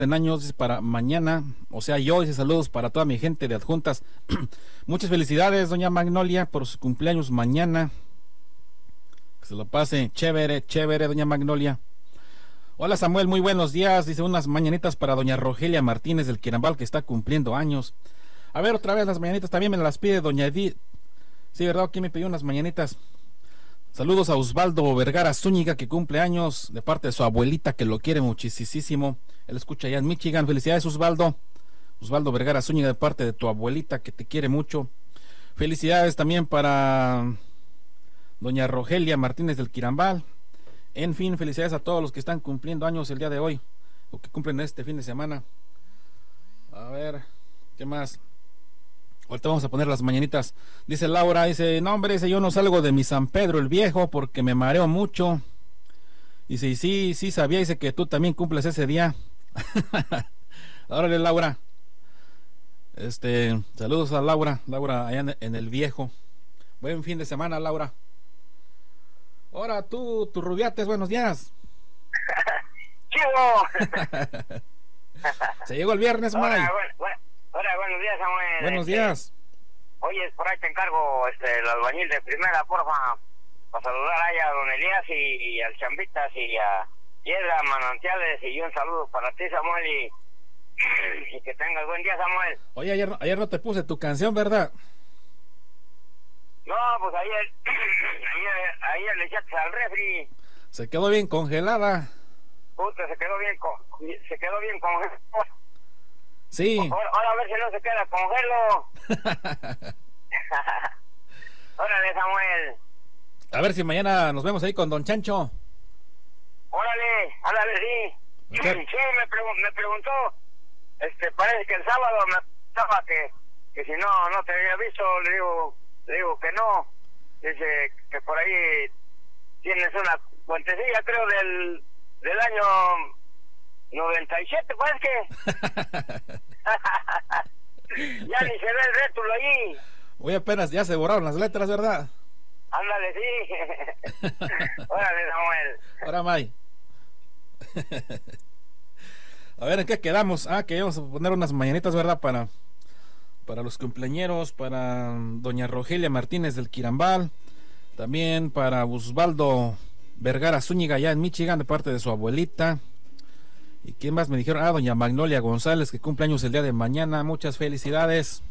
en años, dice, para mañana, o sea, yo, dice, saludos para toda mi gente de Adjuntas. Muchas felicidades, doña Magnolia, por su cumpleaños mañana. Que se lo pase chévere, chévere, doña Magnolia. Hola Samuel, muy buenos días, dice, unas mañanitas para doña Rogelia Martínez del Quirambal, que está cumpliendo años. A ver, otra vez las mañanitas, también me las pide doña Edith. Sí, ¿verdad? ¿Quién me pidió unas mañanitas? Saludos a Osvaldo Vergara Zúñiga, que cumple años, de parte de su abuelita, que lo quiere muchísimo. Él escucha allá en Michigan. Felicidades, Osvaldo. Osvaldo Vergara Zúñiga, de parte de tu abuelita, que te quiere mucho. Felicidades también para doña Rogelia Martínez del Quirambal. En fin, felicidades a todos los que están cumpliendo años el día de hoy, o que cumplen este fin de semana. A ver, ¿qué más? Ahorita vamos a poner las mañanitas. Dice Laura, dice, no hombre, dice, yo no salgo de mi San Pedro el Viejo porque me mareo mucho. Dice, y sí sabía, dice que tú también cumples ese día. Órale, Laura. Saludos a Laura allá en el Viejo. Buen fin de semana, Laura. Ahora tú, tu Rubiates, buenos días. ¡Chivo! Se llegó el viernes, May. Hola, buenos días, Samuel. Buenos días. Oye, por ahí te encargo el albañil de primera, porfa, para saludar ahí a don Elías y al Chambitas y a Piedra Manantiales, y un saludo para ti, Samuel, y que tengas buen día, Samuel. Oye, ayer no te puse tu canción, ¿verdad? No, pues ayer le echaste al refri. Se quedó bien congelada. Puta, se quedó bien congelado. Sí. Ahora a ver si no se queda congelo. Órale, Samuel. A ver si mañana nos vemos ahí con don Chancho. Órale, sí. Okay. Sí, me preguntó, parece que el sábado me preguntaba que si no te había visto, le digo que no. Dice que por ahí tienes una cuentecilla, creo, del año 97, pues que ya ni se ve el rétulo ahí. Hoy apenas ya se borraron las letras, ¿verdad? Ándale, sí. Órale, Samuel. Ahora, May. A ver, ¿en qué quedamos? Que íbamos a poner unas mañanitas, ¿verdad? Para los cumpleañeros, para doña Rogelia Martínez del Quirambal, también para Osvaldo Vergara Zúñiga allá en Michigan, de parte de su abuelita. ¿Y quién más me dijeron? Doña Magnolia González, que cumple años el día de mañana. Muchas felicidades.